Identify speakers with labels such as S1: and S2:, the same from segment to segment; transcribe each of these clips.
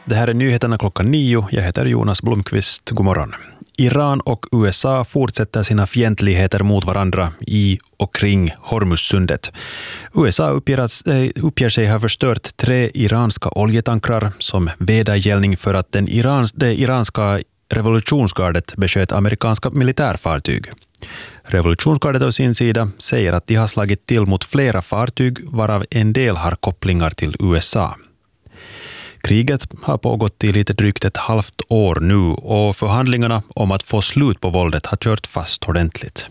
S1: Det här är nyheterna 9:00. Jag heter Jonas Blomqvist. God morgon. Iran och USA fortsätter sina fientligheter mot varandra i och kring Hormuzsundet. USA uppger sig ha förstört 3 iranska oljetankrar som vedergällning för att det iranska revolutionsgardet besköt amerikanska militärfartyg. Revolutionsgardet av sin sida säger att de har slagit till mot flera fartyg varav en del har kopplingar till USA. Kriget har pågått i lite drygt ett halvt år nu och förhandlingarna om att få slut på våldet har kört fast ordentligt.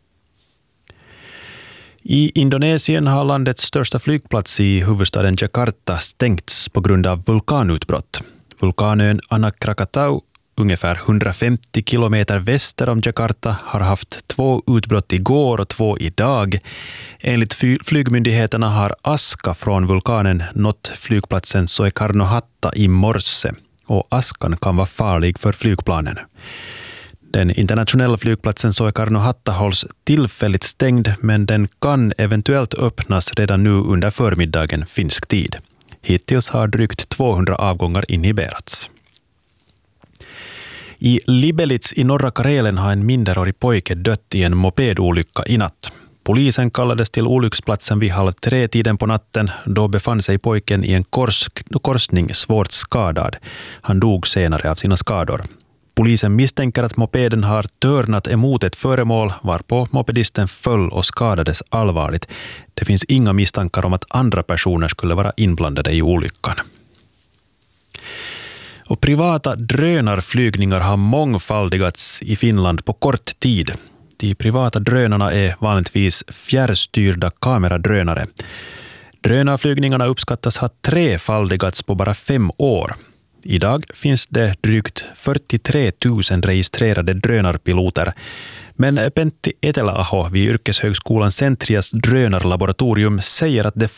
S1: I Indonesien har landets största flygplats i huvudstaden Jakarta stängts på grund av vulkanutbrott. Vulkanön Anak Krakatau, ungefär 150 kilometer väster om Jakarta, har haft 2 utbrott igår och 2 idag. Enligt flygmyndigheterna har aska från vulkanen nått flygplatsen Soekarno-Hatta i morse och askan kan vara farlig för flygplanen. Den internationella flygplatsen Soekarno-Hatta hålls tillfälligt stängd, men den kan eventuellt öppnas redan nu under förmiddagen finsk tid. Hittills har drygt 200 avgångar inhiberats. I Libelitz i norra Karelen har en minderårig pojke dött i en mopedolycka i natt. Polisen kallades till olycksplatsen vid 2:30 på natten. Då befann sig pojken i en korsning svårt skadad. Han dog senare av sina skador. Polisen misstänker att mopeden har törnat emot ett föremål varpå mopedisten föll och skadades allvarligt. Det finns inga misstankar om att andra personer skulle vara inblandade i olyckan. Och privata drönarflygningar har mångfaldigats i Finland på kort tid. De privata drönarna är vanligtvis fjärrstyrda kameradrönare. Drönarflygningarna uppskattas ha 3-faldigats på bara 5 år. Idag finns det drygt 43 000 registrerade drönarpiloter. Men Pentti Etelä-aho vid yrkeshögskolan Centrias drönarlaboratorium säger att det